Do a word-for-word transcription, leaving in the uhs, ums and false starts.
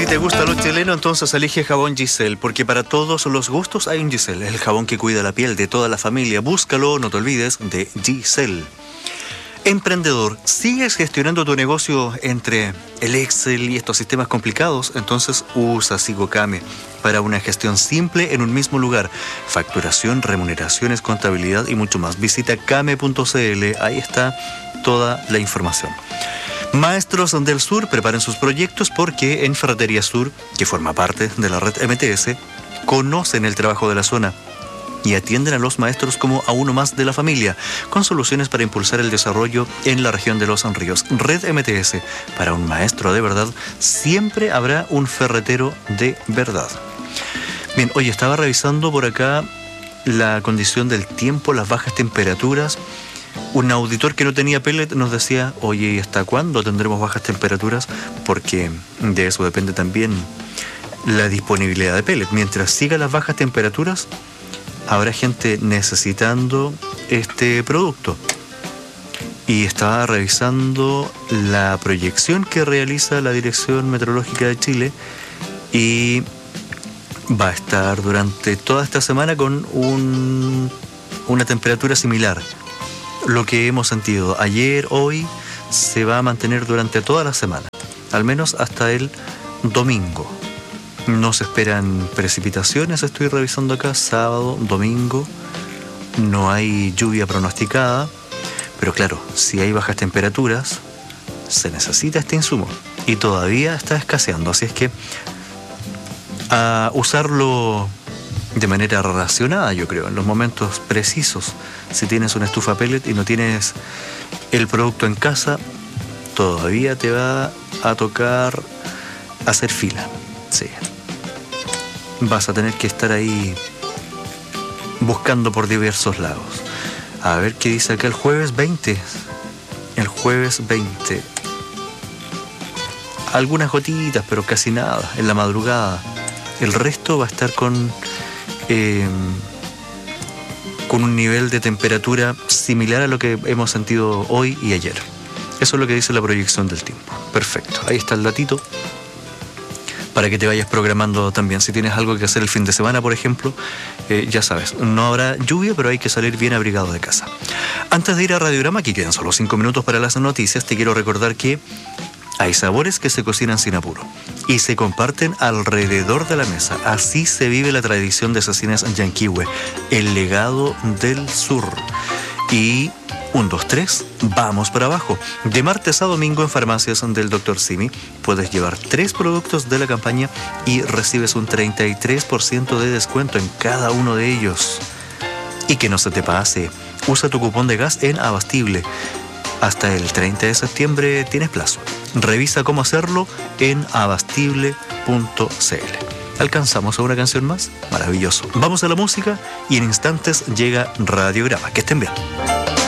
Si te gusta lo chileno, entonces elige jabón Giselle, porque para todos los gustos hay un Giselle, el jabón que cuida la piel de toda la familia. Búscalo, no te olvides de Giselle. Emprendedor, ¿sigues gestionando tu negocio entre el Excel y estos sistemas complicados? Entonces usa Sigocame para una gestión simple en un mismo lugar. Facturación, remuneraciones, contabilidad y mucho más. Visita came punto cl, ahí está toda la información. Maestros del Sur, preparen sus proyectos porque en Ferretería Sur, que forma parte de la red M T S, conocen el trabajo de la zona y atienden a los maestros como a uno más de la familia, con soluciones para impulsar el desarrollo en la región de Los Ríos. Red M T S, para un maestro de verdad, siempre habrá un ferretero de verdad. Bien, oye, estaba revisando por acá la condición del tiempo, las bajas temperaturas. Un auditor que no tenía pellet nos decía, oye, ¿y hasta cuándo tendremos bajas temperaturas? Porque de eso depende también la disponibilidad de pellet. Mientras sigan las bajas temperaturas, habrá gente necesitando este producto. Y estaba revisando la proyección que realiza la Dirección Meteorológica de Chile y va a estar durante toda esta semana con un, una temperatura similar. Lo que hemos sentido ayer, hoy, se va a mantener durante toda la semana, al menos hasta el domingo. No se esperan precipitaciones, estoy revisando acá, sábado, domingo, no hay lluvia pronosticada, pero claro, si hay bajas temperaturas, se necesita este insumo y todavía está escaseando, así es que a usarlo de manera racionada, yo creo, en los momentos precisos. Si tienes una estufa pellet y no tienes el producto en casa, todavía te va a tocar hacer fila. Sí. Vas a tener que estar ahí buscando por diversos lados. A ver qué dice acá el jueves veinte. El jueves veinte. Algunas gotitas, pero casi nada, en la madrugada. El resto va a estar con... Eh, con un nivel de temperatura similar a lo que hemos sentido hoy y ayer. Eso es lo que dice la proyección del tiempo. Perfecto, ahí está el datito para que te vayas programando también. Si tienes algo que hacer el fin de semana, por ejemplo, eh, ya sabes, no habrá lluvia, pero hay que salir bien abrigado de casa. Antes de ir a Radiograma, aquí quedan solo cinco minutos para las noticias, te quiero recordar que hay sabores que se cocinan sin apuro y se comparten alrededor de la mesa. Así se vive la tradición de Cecines Yanquihue, el legado del sur. Y un, dos, tres, vamos para abajo. De martes a domingo en farmacias del doctor Simi puedes llevar tres productos de la campaña y recibes un treinta y tres por ciento de descuento en cada uno de ellos. Y que no se te pase, usa tu cupón de gas en Abastible. Hasta el treinta de septiembre tienes plazo. Revisa cómo hacerlo en abastible punto cl. ¿Alcanzamos a una canción más? Maravilloso. Vamos a la música y en instantes llega Radiograma. Que estén bien.